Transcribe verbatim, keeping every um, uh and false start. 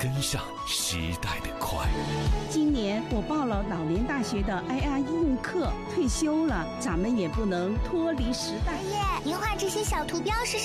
跟上时代的快。 今年我报了老年大学的 I R 应用课，退休了，咱们也不能脱离时代。 爷爷，您画这些小图标是